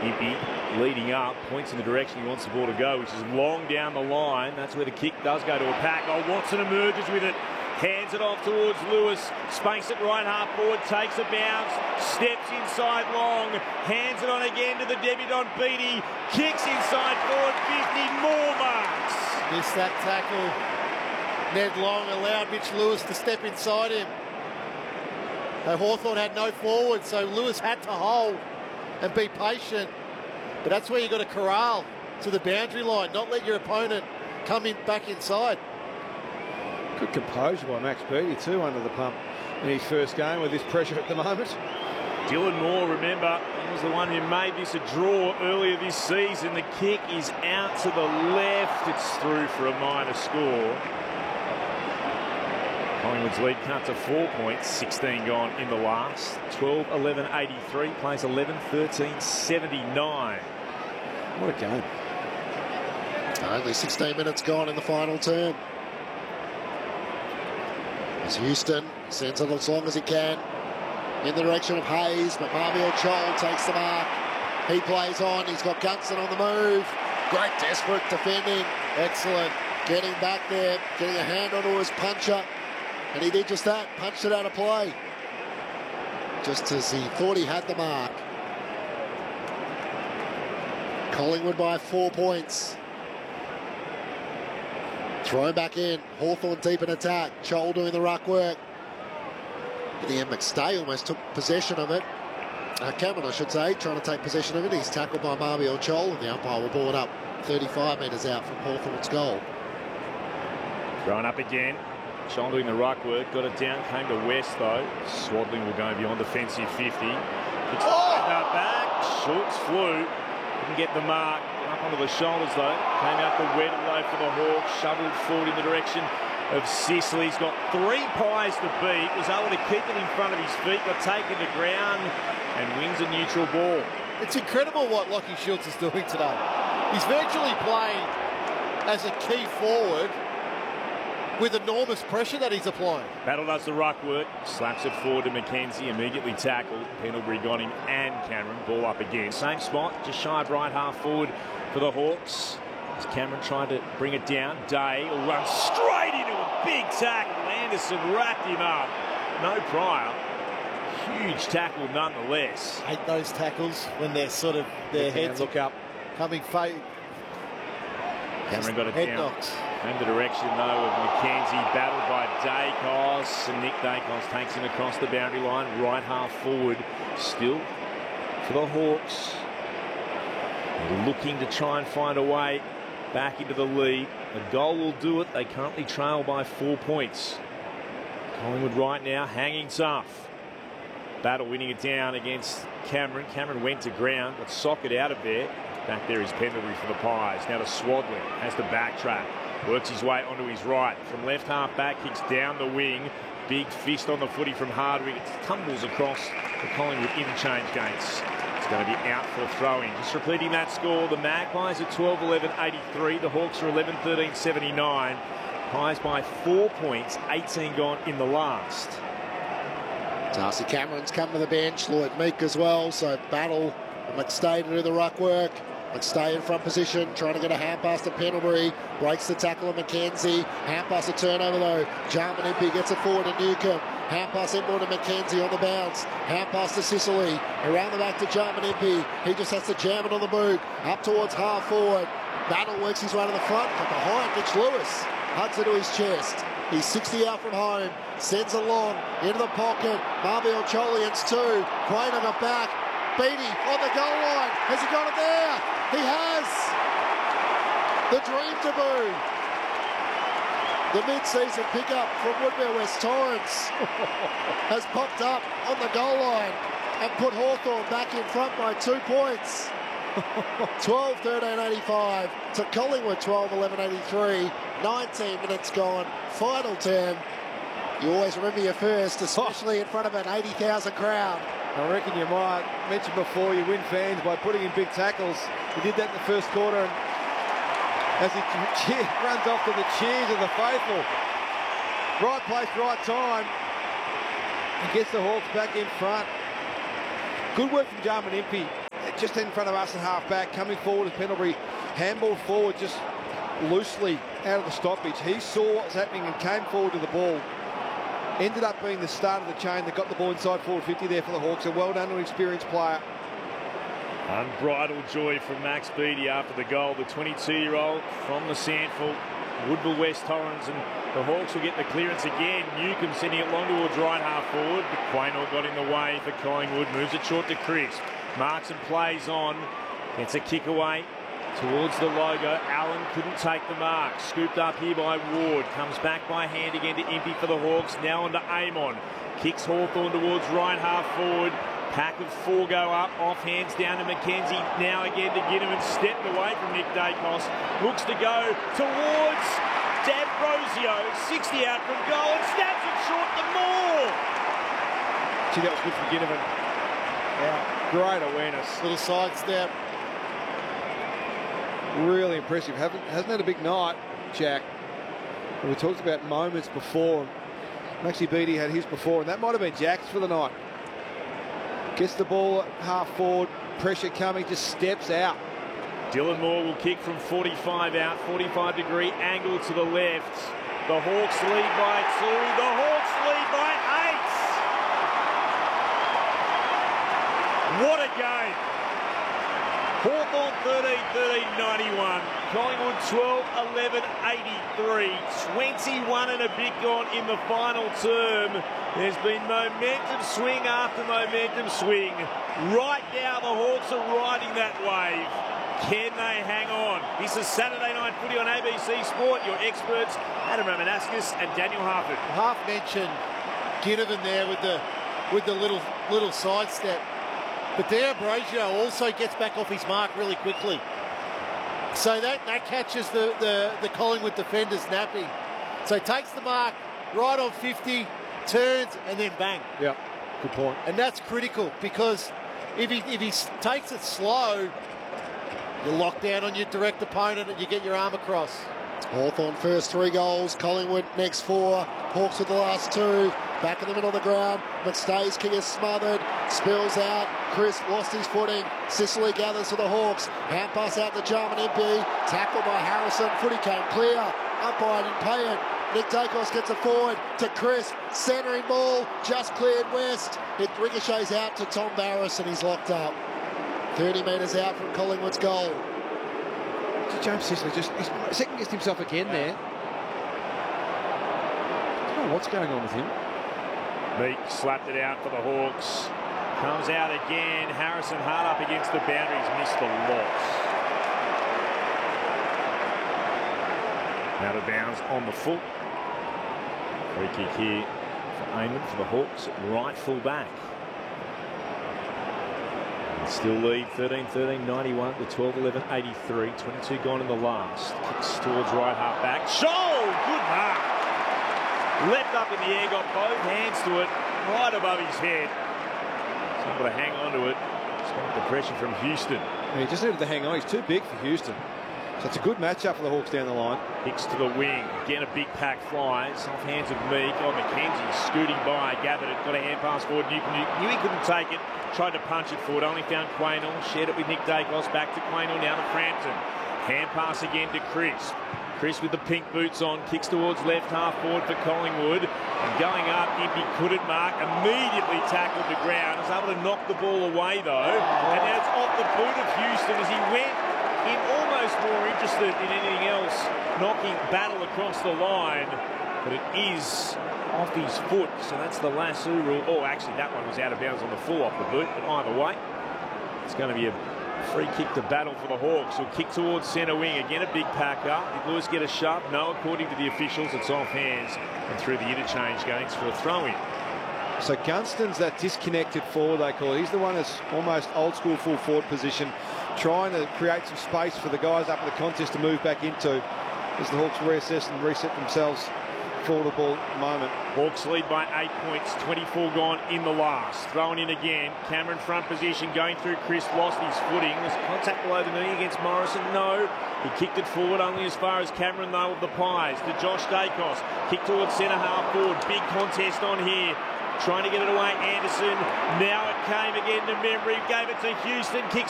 Impey leading up, points in the direction he wants the ball to go, which is long down the line. That's where the kick does go to a pack. Oh, Watson emerges with it, hands it off towards Lewis, space it right half forward, takes a bounce, steps inside long, hands it on again to the debutant Beattie, kicks inside forward 50, more marks. Missed that tackle. Ned Long allowed Mitch Lewis to step inside him. Hawthorn had no forward, so Lewis had to hold and be patient. But that's where you got to corral to the boundary line, not let your opponent come in back inside. Good composure by Max Beattie too under the pump in his first game with this pressure at the moment. Dylan Moore, remember, he was the one who made this a draw earlier this season. The kick is out to the left. It's through for a minor score. Collingwood's lead cut to 4 points, 16 gone in the last. 12-11-83, plays 11-13-79. What a game. Only 16 minutes gone in the final term. As Houston sends it as long as he can in the direction of Hayes, but Marmiel Chol takes the mark. He plays on, he's got Gunson on the move. Great desperate defending, excellent. Getting back there, getting a hand onto his puncher. And he did just that, punched it out of play. Just as he thought he had the mark. Collingwood by 4 points. Throw back in, Hawthorn deep in attack. Chol doing the ruck work. In the end, McStay almost took possession of it. Cameron, I should say, trying to take possession of it. He's tackled by Marmiel Chol, and the umpire will ball it up 35 metres out from Hawthorn's goal. Thrown up again. Chol doing the ruck work, got it down, came to West though. Swadling will go beyond defensive 50. Kicks back, Schultz flew, didn't get the mark, up onto the shoulders though. Came out the wet low for the Hawks, shoveled forward in the direction of Sicily. He's got 3 pies to beat, was able to keep it in front of his feet, got taken to ground and wins a neutral ball. It's incredible what Lachie Schultz is doing today. He's virtually playing as a key forward with enormous pressure that he's applying. Battle does the ruck work, slaps it forward to McKenzie, immediately tackled. Pendlebury got him and Cameron, ball up again. Same spot, just shy of right half forward for the Hawks. As Cameron trying to bring it down, Day will run straight into a big tackle. Anderson wrapped him up. No prior. Huge tackle nonetheless. Hate those tackles when they're sort of, their heads look up. Coming fade. Cameron got it head down. knocks. In the direction, though, of McKenzie, battled by Dacos, and Nick Dacos takes him across the boundary line, right half forward, still for the Hawks. They're looking to try and find a way back into the lead. A goal will do it. They currently trail by 4 points. Collingwood right now hanging tough. Battle winning it down against Cameron. Cameron went to ground, got socket out of there. Back there is Pendlebury for the Pies. Now to Swadling, has to backtrack. Works his way onto his right. From left half back, kicks down the wing. Big fist on the footy from Hardwick. It tumbles across the Collingwood interchange gates. It's going to be out for throwing. Just repeating that score, the Magpies are 12-11-83. The Hawks are 11-13-79. Pies by 4 points, 18 gone in the last. Darcy Cameron's come to the bench. Lloyd Meek as well. So Battle and McStay to do the ruck work. McStay in front position, trying to get a hand pass to Pendlebury. Breaks the tackle of McKenzie. Hand pass, a turnover though. Jarman Impey gets it forward to Newcomb. Hand pass inboard to McKenzie on the bounce. Hand pass to Sicily. Around the back to Jarman Impey. He just has to jam it on the boot. Up towards half forward. Battle works his way to the front, but behind Mitch Lewis. Hugs it to his chest. He's 60 out from home. Sends it long into the pocket. Marmiel Cholians 2. Crainer got back. Beattie on the goal line. Has he got it there? He has. The dream debut. The mid-season pickup from Woodmere West Torrens has popped up on the goal line and put Hawthorn back in front by 2 points. 12-13-85 to Collingwood 12-11-83. 19 minutes gone. Final term. You always remember your first, especially in front of an 80,000 crowd. I reckon you might. Mentioned before, you win fans by putting in big tackles. He did that in the first quarter, and as he runs off to the cheers of the faithful. Right place, right time. He gets the Hawks back in front. Good work from Jarman Impey. just in front of us and half back, coming forward as Pendlebury handballed forward just loosely out of the stoppage. He saw what was happening and came forward to the ball. Ended up being the start of the chain that got the ball inside forward 50 there for the Hawks. A well done to an experienced player. Unbridled joy from Max Beattie after the goal. The 22-year-old from the Sandford, Woodville West Torrens, and the Hawks will get the clearance again. Newcomb sending it long towards right half forward, but Quaynor got in the way for Collingwood. Moves it short to Chris. Marks and plays on. Gets a kick away towards the logo. Allen couldn't take the mark. Scooped up here by Ward. Comes back by hand again to Impey for the Hawks. Now on to Amon. Kicks Hawthorn towards right half forward. Pack of four go up, off hands down to McKenzie. Now again to Ginnivan, stepped away from Nick Dacos. Looks to go towards D'Ambrosio, 60 out from goal and stabs it short to Moore. Gee, that was good for Ginnivan. Yeah, great awareness. Little sidestep. Really impressive. Hasn't had a big night, Jack. And we talked about moments before. Maxi Beattie had his before, and that might have been Jack's for the night. Gets the ball at half forward, pressure coming, just steps out. Dylan Moore will kick from 45 out, 45-degree angle to the left. The Hawks lead by 2. The Hawks lead by 8. What a game. Hawthorn 13-13-91. Collingwood 12-11-83. 21 and a bit gone in the final term. There's been momentum swing after momentum swing. Right now the Hawks are riding that wave. Can they hang on? This is Saturday Night Footy on ABC Sport. Your experts, Adam Ramanauskas and Daniel Harford. Half mentioned Ginnivan there with the little sidestep. But D'Ambrosio also gets back off his mark really quickly. So that catches the Collingwood defenders napping. So takes the mark right on 50, turns, and then bang. Yeah, good point. And that's critical because if he takes it slow, you lock down on your direct opponent and you get your arm across. Hawthorn first 3 goals, Collingwood next 4, Hawks with the last 2. Back in the middle of the ground, McStay's kick is smothered, spills out, Chris lost his footing, Sicily gathers for the Hawks, hand pass out to Jarman Impey, tackled by Harrison, footy came clear, umpire didn't pay it, Nick Dacos gets it forward to Chris, centering ball, just cleared west, it ricochets out to Tom Barris and he's locked up. 30 metres out from Collingwood's goal. James Sicily just second-guessed himself again there. I don't know what's going on with him. Meek slapped it out for the Hawks. Comes out again. Harrison hard up against the boundaries. Missed the loss. Out of bounds on the foot. Free kick here for Amon for the Hawks. Right full back. Still lead 13-13-91 to 12-11-83. 22 gone in the last. Kicks towards right half back. Show! Good mark. Leapt up in the air, got both hands to it, right above his head. He's able to hang on to it. Despite the pressure from Houston. And he just needed to hang on. He's too big for Houston. So it's a good matchup for the Hawks down the line. Hicks to the wing. Again, a big pack flies. Off hands of Meek. Oh, McKenzie scooting by. Gathered it. Got a hand pass forward. Knew he couldn't take it. Tried to punch it forward. Only found Quaynor. Shared it with Nick Dacos. Back to Quaynor. Now to Frampton. Hand pass again to Chris. Chris with the pink boots on. Kicks towards left half forward for Collingwood. And going up, Impey couldn't mark. Immediately tackled the ground. Was able to knock the ball away, though. And now it's off the boot of Houston as he went in almost more interested in anything else, knocking Battle across the line, but it is off his foot, so that's the lasso rule. Oh, actually, that one was out of bounds on the full off the boot, but either way, it's going to be a free kick to Battle for the Hawks. He'll kick towards centre wing. Again, a big pack up. Did Lewis get a shove? No, according to the officials, it's off hands and through the interchange gates for a throw-in. So Gunston's that disconnected forward, they call it. He's the one that's almost old-school full forward position, trying to create some space for the guys up at the contest to move back into as the Hawks reassess and reset themselves for the ball moment. Hawks lead by 8 points, 24 gone in the last. Thrown in again, Cameron front position, going through Chris, lost his footing. Was contact below the knee against Morrison? No. He kicked it forward only as far as Cameron, though, of the Pies. To Josh Dacos, kick towards centre half forward. Big contest on here. Trying to get it away, Anderson. Now it came again to Membry, gave it to Houston, kicks